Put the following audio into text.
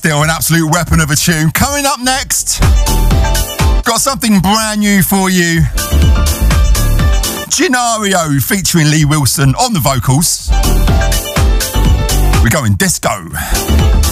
Still an absolute weapon of a tune. Coming up next, got something brand new for you. Ginario featuring Lee Wilson on the vocals. We're going disco.